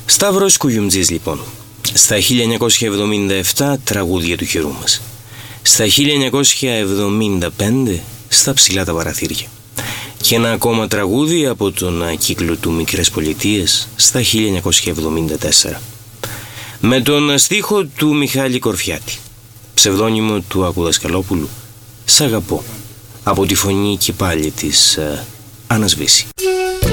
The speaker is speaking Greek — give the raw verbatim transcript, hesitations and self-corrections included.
Σταύρος Κουγιουμτζής λοιπόν. Στα χίλια εννιακόσια εβδομήντα επτά τραγούδια του χερού μας. Στα χίλια εννιακόσια εβδομήντα πέντε στα ψηλά τα παραθύρια. Και ένα ακόμα τραγούδι από τον κύκλο του Μικρές Πολιτείες στα χίλια εννιακόσια εβδομήντα τέσσερα. Με τον στίχο του Μιχάλη Κορφιάτη, ψευδόνυμο του Άκου Δασκαλόπουλου, «Σ' αγαπώ», από τη φωνή και πάλι της uh, Άννας Βύση.